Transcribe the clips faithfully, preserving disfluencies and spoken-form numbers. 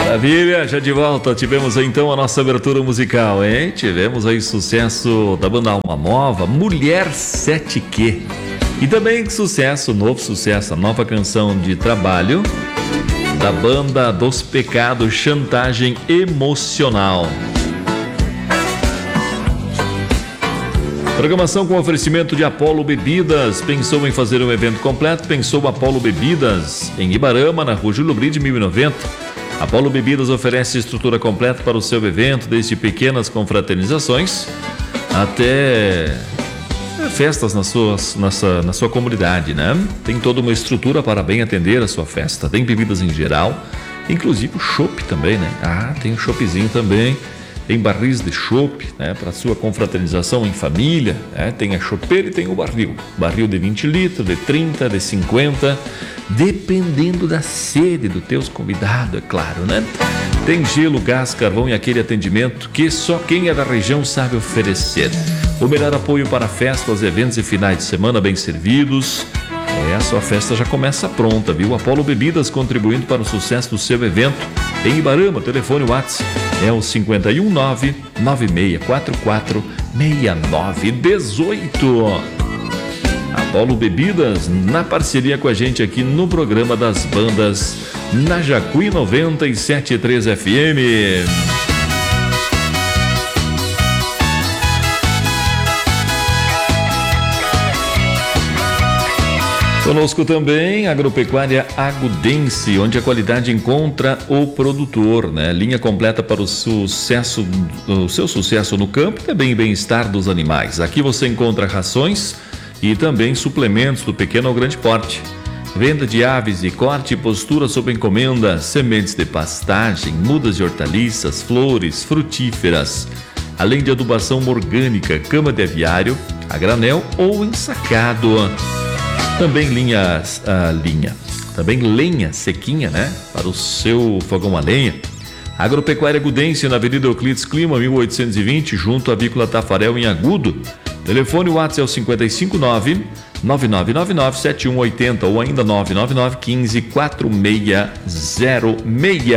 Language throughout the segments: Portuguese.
Maravilha, já de volta. Tivemos então a nossa abertura musical, hein? Tivemos aí sucesso da banda Alma Nova, Mulher sete Q. E também sucesso, novo sucesso, a nova canção de trabalho da banda Dos Pecados, Chantagem Emocional. Programação com oferecimento de Apollo Bebidas. Pensou em fazer um evento completo? Pensou Apollo Bebidas, em Ibarama, na rua Júlio Bride, mil e noventa. Apollo Bebidas oferece estrutura completa para o seu evento, desde pequenas confraternizações até festas na sua, na, sua, na sua comunidade, né? Tem toda uma estrutura para bem atender a sua festa. Tem bebidas em geral, inclusive o chopp também, né? Ah, tem o choppzinho também. Tem barris de chopp, né, para sua confraternização em família, né? Tem a chopeira e tem o barril. Barril de vinte litros, de trinta, de cinquenta, dependendo da sede dos teus convidados, é claro, né? Tem gelo, gás, carvão e aquele atendimento que só quem é da região sabe oferecer. O melhor apoio para festas, eventos e finais de semana bem servidos. É, a sua festa já começa pronta, viu? Apollo Bebidas contribuindo para o sucesso do seu evento. Em Ibarama, telefone WhatsApp é o cinco um nove, nove seis quatro quatro, seis nove um oito. Apollo Bebidas na parceria com a gente aqui no programa das bandas na Jacuí noventa e sete ponto três F M. Conosco também Agropecuária Agudense, onde a qualidade encontra o produtor, né? Linha completa para o sucesso, o seu sucesso no campo e também bem-estar dos animais. Aqui você encontra rações e também suplementos do pequeno ao grande porte. Venda de aves e corte e postura sob encomenda, sementes de pastagem, mudas de hortaliças, flores, frutíferas, além de adubação orgânica, cama de aviário, a granel ou ensacado. Também linha, a linha, também lenha sequinha, né? Para o seu fogão a lenha. Agropecuária Agudense, na Avenida Euclides Clima, mil oitocentos e vinte, junto à Avícola Tafarel, em Agudo. Telefone WhatsApp é o cinco cinco nove, nove nove nove nove, sete um oito zero ou ainda nove nove nove, um cinco, quatro seis zero seis.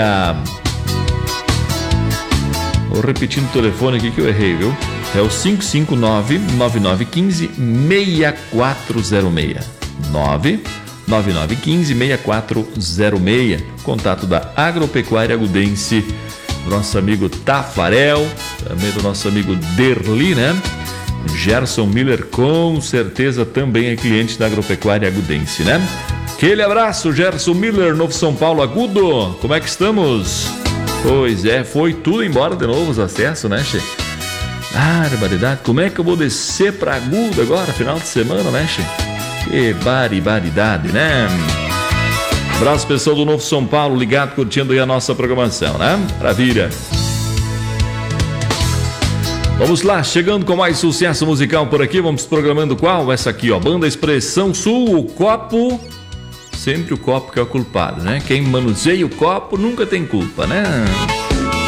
Vou repetindo o telefone aqui que eu errei, viu? É o cinco cinco nove, nove nove um cinco, seis quatro zero seis. nove nove nove um cinco, seis quatro zero seis. Contato da Agropecuária Agudense, do nosso amigo Tafarel, também do nosso amigo Derli, né? Gerson Miller, com certeza também é cliente da Agropecuária Agudense, né? Aquele abraço, Gerson Miller, Novo São Paulo, Agudo. Como é que estamos? Pois é, foi tudo embora de novo os acessos, né, che? Ah, barbaridade. Como é que eu vou descer pra Agudo agora, final de semana, né, che? Que barbaridade, né? Abraço, pessoal do Novo São Paulo, ligado, curtindo aí a nossa programação, né? Maravilha. Vamos lá, chegando com mais sucesso musical por aqui, vamos programando qual? Essa aqui, ó, Banda Expressão Sul, o copo, sempre o copo que é o culpado, né? Quem manuseia o copo nunca tem culpa, né?